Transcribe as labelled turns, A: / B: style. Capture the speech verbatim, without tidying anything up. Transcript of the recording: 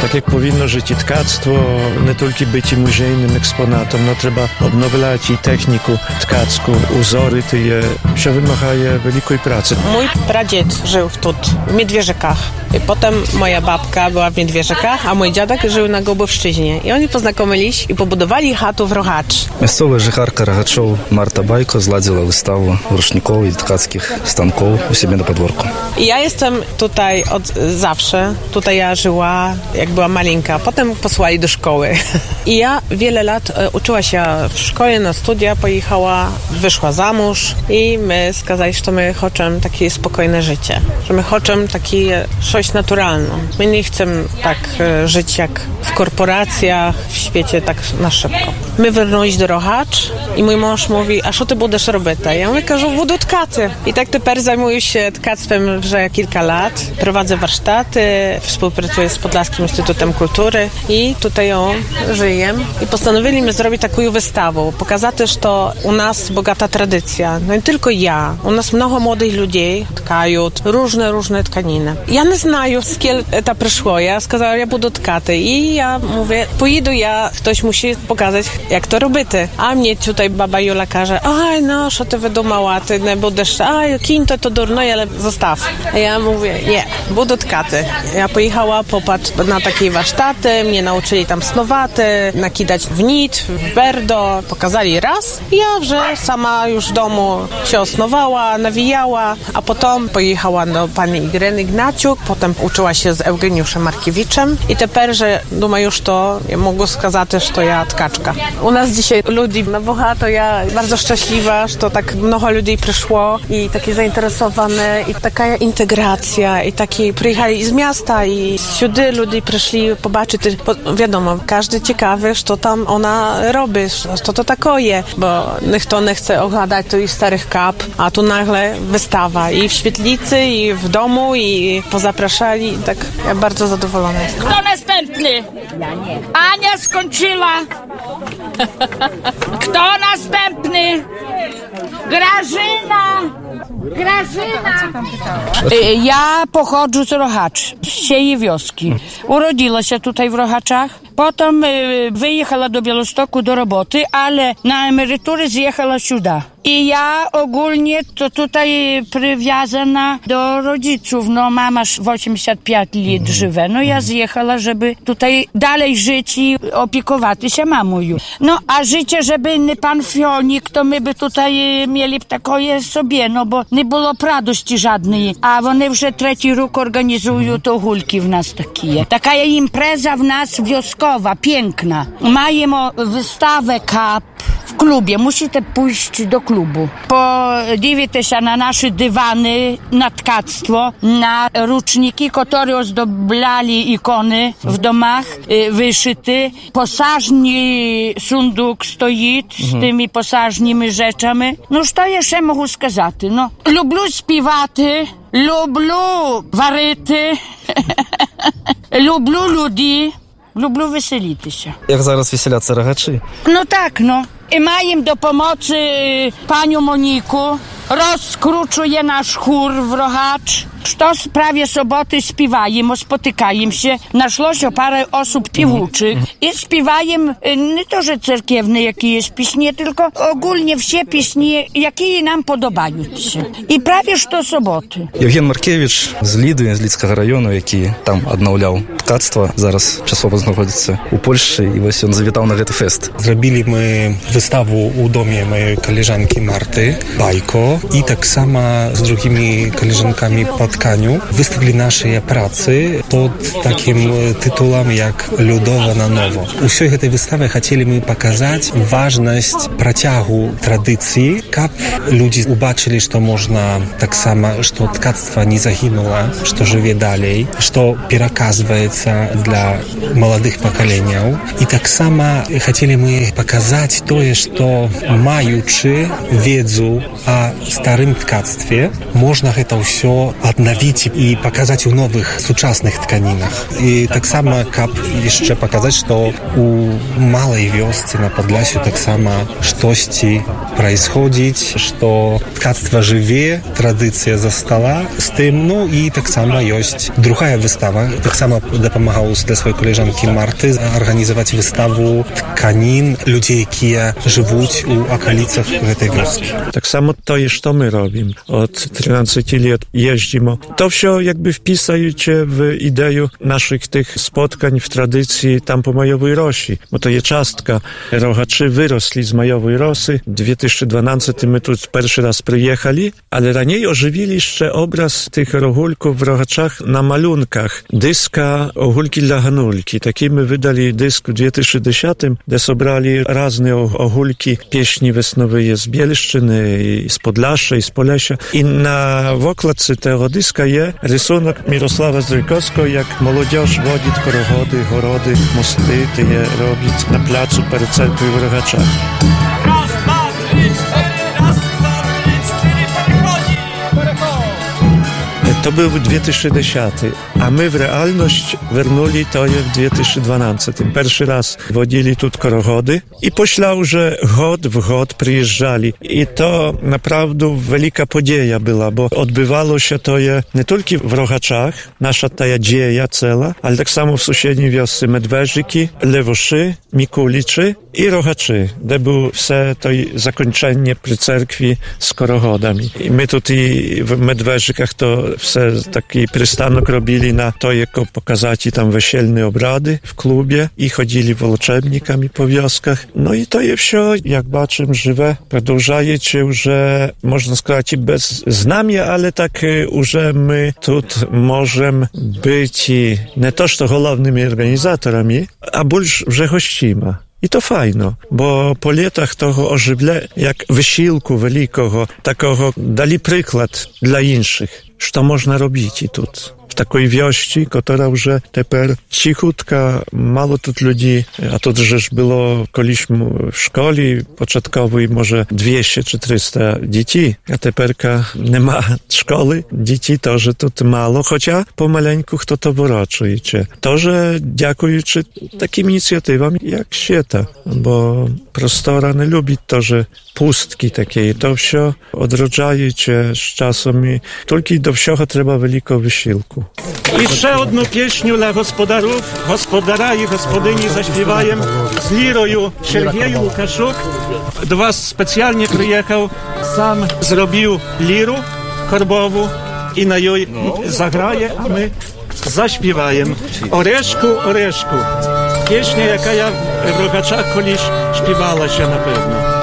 A: tak jak powinno żyć i tkactwo, nie tylko być muzejnym eksponatem, no trzeba odnowiać i techniku tkacką, uzory, to je, się wymaga wielkiej pracy.
B: Mój pradzied żył tu, w Miedwierzykach. I potem moja babka była w Miedwierzykach, a mój dziadek żył na Głubowszczyźnie. I oni poznakomili i pobudowali chatę w Rohacz.
C: Miejscowa życharka Rohaczow Marta Bajko zladziła wystawę ruszników i tkackich stanków u siebie na podwórku.
B: I ja jestem tutaj od zawsze. Tutaj ja żyła, jak była malinka. Potem posłali do szkoły. I ja wiele lat e, uczyła się w szkole, na studia pojechała, wyszła za mąż i my skazali, że my chcemy takie spokojne życie. Że my chcemy takie coś naturalne. My nie chcemy tak e, żyć jak w korporacjach, w świecie tak na szybko. My wyrnęliśmy do Rohacz i mój mąż mówi, a co ty będziesz robić? Ja mówię, że budu tkaty. I tak teraz zajmuję się tkactwem już kilka lat. Prowadzę warsztaty, współpracuję z Podlaskim Instytutem Kultury i tutaj ją żyję. I postanowiliśmy zrobić taką wystawę. Pokazać też to u nas bogata tradycja. No i tylko ja. U nas mnogo młodych ludzi tkają różne, różne tkaniny. Ja nie znaję, skąd to przyszło. Ja сказала, ja budu tkaty. I ja mówię, pojedę ja, ktoś musi pokazać, jak to robity. A mnie tutaj baba Jula każe, aj no, co ty wydumała, ty nie będziesz, aj, kiń to to durno, ale zostaw. A ja mówię, nie, budu tkaty. Ja pojechała, popatrz na takie warsztaty, mnie nauczyli tam snowaty, nakidać w nit, w berdo, pokazali raz. I ja, że sama już w domu się osnowała, nawijała, a potem pojechała do pani Ireny Ignaciuk, potem uczyła się z Eugeniuszem Markiewiczem i teraz, że duma już to, ja mogę skazać, że to ja tkaczka. U nas dzisiaj ludzi na bogato, ja bardzo szczęśliwa, że to tak mnogo ludzi przyszło i takie zainteresowane i taka integracja i taki przyjechali z miasta i sюди ludzie przyszli pobaczyć, bo wiadomo, każdy ciekawy, co tam ona robi, co to takoje, bo kto nie chce oglądać tu ich starych kap, a tu nagle wystawa i w świetlicy, i w domu, i pozapraszali, tak ja bardzo zadowolona jestem.
D: Kto następny? Ania skończyła. Kto następny? Grażyna! Grażyna! Ja pochodzę z Rohacz, z tej wioski. Urodziła się tutaj w Rohaczach. Potem wyjechała do Białegostoku do roboty, ale na emeryturę zjechała сюда. I ja ogólnie to tutaj przywiązana do rodziców. No mama osiemdziesiąt pięć lat żywe. No ja zjechała, żeby tutaj dalej żyć i opiekować się mamą. No a życie, żeby nie pan Fionik, to my by tutaj mieli takie sobie, no bo nie było radości żadnej. A one już trzeci rok organizują to hulki w nas takie. Taka impreza w nas wioskowa, piękna. Mają wystawę kap w klubie. Musicie pójść do klubu. Podивіться się na nasze dywany, na tkactwo, na ruczniki, które ozdoblali ikony w domach, wyszyty. Posażni sunduk stoi z tymi posażnymi rzeczami. No, co jeszcze mogę сказać? No, lubię śpiewać, lubię waryty, lubię ludzi. Lubię weselić się.
C: Jak zaraz weselaться rohaczy?
D: No tak, no. I mają do pomocy panią Moniku. Rozkruczuje nasz chór w Rohacz. Što prawie soboty śpiewają, spotykają się. Naszło się parę osób piewuczych i śpiewają nie to, że cerkiewne jakieś pieśni, tylko ogólnie wsie pieśni, jakie nam podobają się. I prawie što soboty.
C: Євген Маркевич з Лідви, з Лідського району, який там відновляв ткацтво, зараз часово знаходиться у Польщі, і ось він завітав на цей фест.
E: Zrobili my wystawę u domie mojej koleżanki Marty Bajko i tak samo z drugimi koleżankami po tkaniu wystawili nasze prace pod takim tytułem jak Ludowa na nowo. U всей этой wystawy chcieliśmy pokazać ważność prociągu tradycji. Kap ludzie zobaczyli, że można tak samo, że tkactwo nie zaginęło, że żyje dalej, że przekazuje się dla młodych pokoleń. I tak samo chcieliśmy pokazać to, że mając wiedzę o starym tkactwie, można to wszystko odnawić i pokazać u nowych, współczesnych tkaninach. I tak samo, kap jeszcze pokazać, że u małej wiosce na Podlasiu tak samo coś происходить, что ткацтво живее, традиция застала з тим, ну і так само есть другая вистава. Так само допомагав для своєї колежанки Марти організувати виставу тканин людей, які живуть у околицях цієї вioski.
A: Tak samo to jest, to my robimy. Od trzynastu lat jeździmy. To wszystko jakby wpisujecie w ideę naszych tych spotkań w tradycji tam po Majowej Rosi, bo to jest czastka. Rogaczy wyrosli z Majowej Rosy. W dwa tysiące dwunastym my tu pierwszy raz przyjechali, ale raniej ożywili jeszcze obraz tych rohulków w Rogaczach na malunkach. Dyska Ohulki dla Hanulki. Taki my wydali dysk w dwa tysiące dziesiątym, gdzie sobrali razne ohulki, pieśni wesnowe z Bielszczyny, i z Podlasza, i z Polesia. I na wokładce tego dyska jest rysunek Mirosława Zdrójkowskiego, jak młodzież wodzi korogody, gorody, mosty, ty je robić na placu przed cerkwią w Rogaczach.
F: Raz, dwa, trzy, cztery, raz, dwa, trzy, cztery, переході!
A: To był dwa tysiące dziesiąty, a my w realność wernuli to je w dwa tysiące dwunastym. Pierwszy raz wodzili tu korogody i poślał, że god w god przyjeżdżali. I to naprawdę wielka podzieja była, bo odbywało się to je nie tylko w Rogaczach, nasza ta dzieja cała, ale tak samo w sąsiedniej wiosce Medweżyki, Lewoszy, Mikuliczy i Rogaczy, gdzie było все to zakończenie przy cerkwi z korogodami. I my tutaj w Medweżykach to все taki przystanek robili na to, jak pokazać tam wesielne obrady w klubie i chodzili wolczebnikami po wioskach. No i to jest wszystko, jak baczymy, żywe. Продовжuje się, że można сказать bez z nami, ale tak, że my tu możemy być nie to, że głównymi organizatorami, a больше że gościmy. I to fajno, bo po latach tego ożywlenia, jak wysiłku wielkiego, takiego dali przykład dla innych, co można robić i tu. W takiej wiości, która już teraz cichutka, mało tu ludzi, a to też było kiedyś w szkole początkowej może dwieście czy trzysta dzieci, a teraz nie ma szkoły, dzieci to, że tu mało, chociaż pomaleńku kto to woroczuje. To, że dziękujący takim inicjatywom jak świata, bo prostora nie lubi to, że pustki takie, to wszystko odrodzaje się z czasem i tylko do wszystkiego trzeba wielkiego wysiłku. I ще одну пісню для господарів, господаря і господині заспіваємо з лірою Сергій Лукашук. До вас спеціально приїхав, сам зробив ліру корбову і на їй заграє, а ми заспіваємо. Орешку, орешку. Пісня, яка я в Рогачах колись співалася, напевно.